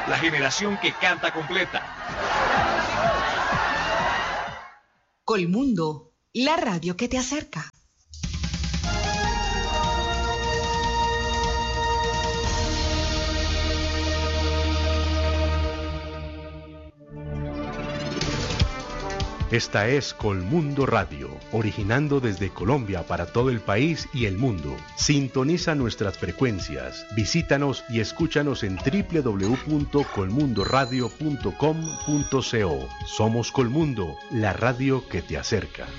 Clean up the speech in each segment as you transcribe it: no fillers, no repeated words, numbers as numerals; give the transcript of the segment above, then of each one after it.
la generación que canta completa. Colmundo, la radio que te acerca. Esta es Colmundo Radio, originando desde Colombia para todo el país y el mundo. Sintoniza nuestras frecuencias, visítanos y escúchanos en www.colmundoradio.com.co. Somos Colmundo, la radio que te acerca.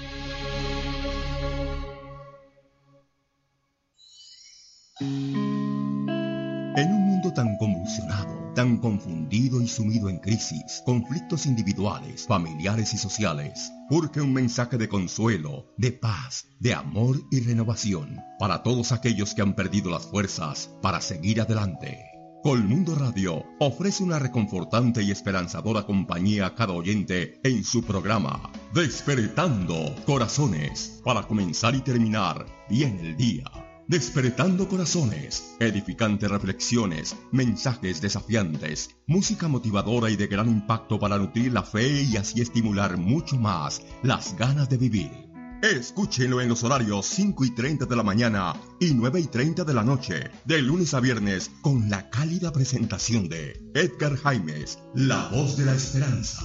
En un mundo tan convulsionado, tan confundido y sumido en crisis, conflictos individuales, familiares y sociales, urge un mensaje de consuelo, de paz, de amor y renovación para todos aquellos que han perdido las fuerzas para seguir adelante. Colmundo Radio ofrece una reconfortante y esperanzadora compañía a cada oyente en su programa Despertando Corazones, para comenzar y terminar bien el día. Despertando Corazones, edificantes reflexiones, mensajes desafiantes, música motivadora y de gran impacto para nutrir la fe y así estimular mucho más las ganas de vivir. Escúchenlo en los horarios 5:30 de la mañana y 9:30 de la noche, de lunes a viernes, con la cálida presentación de Edgar Jaimes, la voz de la esperanza.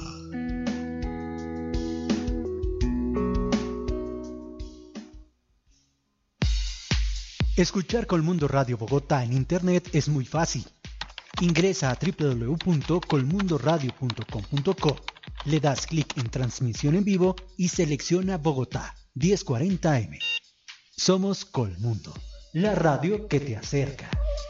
Escuchar Colmundo Radio Bogotá en internet es muy fácil. Ingresa a www.colmundoradio.com.co, le das clic en transmisión en vivo y selecciona Bogotá 1040 AM. Somos Colmundo, la radio que te acerca.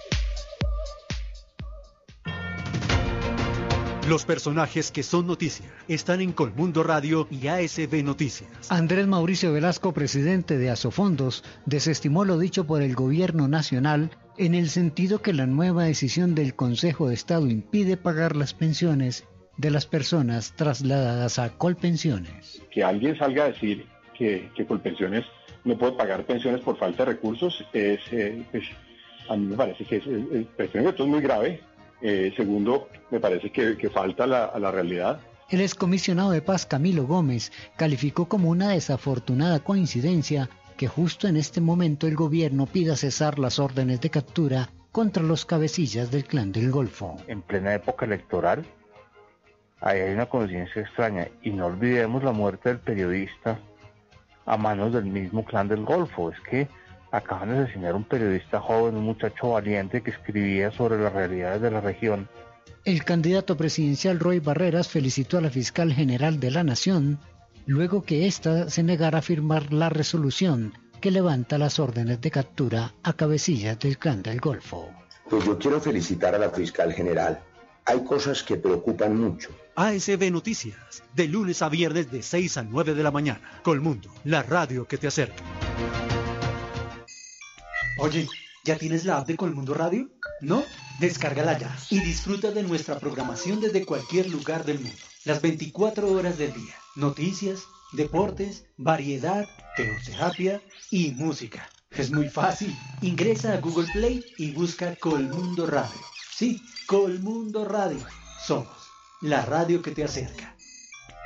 Los personajes que son noticia están en Colmundo Radio y ASB Noticias. Andrés Mauricio Velasco, presidente de Asofondos, desestimó lo dicho por el gobierno nacional en el sentido que la nueva decisión del Consejo de Estado impide pagar las pensiones de las personas trasladadas a Colpensiones. Que alguien salga a decir que Colpensiones no puede pagar pensiones por falta de recursos es, a mí me parece que primero, esto es muy grave. Segundo, me parece que falta a la realidad. El excomisionado de paz Camilo Gómez calificó como una desafortunada coincidencia que justo en este momento el gobierno pida cesar las órdenes de captura contra los cabecillas del Clan del Golfo. En plena época electoral, ahí hay una coincidencia extraña, y no olvidemos la muerte del periodista a manos del mismo Clan del Golfo. Es que acaban de asesinar a un periodista joven, un muchacho valiente que escribía sobre las realidades de la región. El candidato presidencial Roy Barreras felicitó a la fiscal general de la Nación luego que ésta se negara a firmar la resolución que levanta las órdenes de captura a cabecillas del Clan del Golfo. Pues yo quiero felicitar a la fiscal general. Hay cosas que preocupan mucho. ASB Noticias, de lunes a viernes de 6 a 9 de la mañana. Colmundo, la radio que te acerca. Oye, ¿ya tienes la app de Colmundo Radio? ¿No? Descárgala ya y disfruta de nuestra programación desde cualquier lugar del mundo. Las 24 horas del día. Noticias, deportes, variedad, teoterapia y música. Es muy fácil. Ingresa a Google Play y busca Colmundo Radio. Sí, Colmundo Radio. Somos la radio que te acerca.